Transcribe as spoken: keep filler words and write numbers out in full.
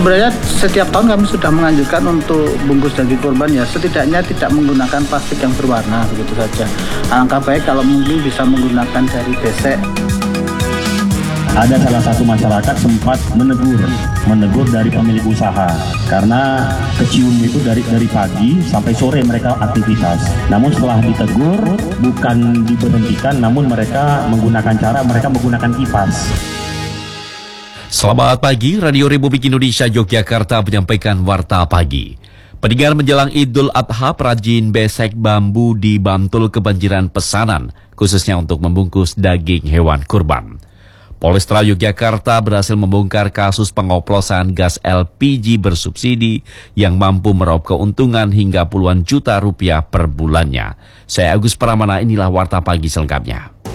Sebenarnya setiap tahun kami sudah menganjurkan untuk bungkus daging kurban ya setidaknya tidak menggunakan plastik yang berwarna begitu saja. Alangkah baik kalau mungkin bisa menggunakan dari besek. Ada salah satu masyarakat sempat menegur, menegur dari pemilik usaha karena kecium itu dari dari pagi sampai sore mereka aktivitas. Namun setelah ditegur bukan diberhentikan, namun mereka menggunakan cara mereka menggunakan kipas. Selamat pagi, Radio Republik Indonesia Yogyakarta menyampaikan Warta Pagi. Pendengar menjelang Idul Adha, perajin besek bambu di Bantul kebanjiran pesanan, khususnya untuk membungkus daging hewan kurban. Polresta Yogyakarta berhasil membongkar kasus pengoplosan gas L P G bersubsidi yang mampu meraup keuntungan hingga puluhan juta rupiah per bulannya. Saya Agus Pramana, inilah Warta Pagi selengkapnya.